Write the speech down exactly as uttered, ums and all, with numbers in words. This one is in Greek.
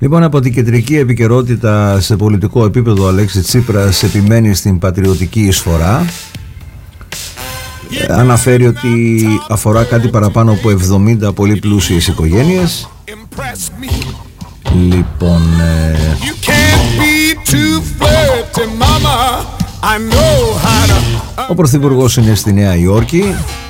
Λοιπόν, από την κεντρική επικαιρότητα σε πολιτικό επίπεδο, ο Αλέξης Τσίπρας επιμένει στην πατριωτική εισφορά. Αναφέρει ότι αφορά κάτι παραπάνω από εβδομήντα πολύ πλούσιες οικογένειες. Λοιπόν, ε... ο Πρωθυπουργός είναι στη Νέα Υόρκη.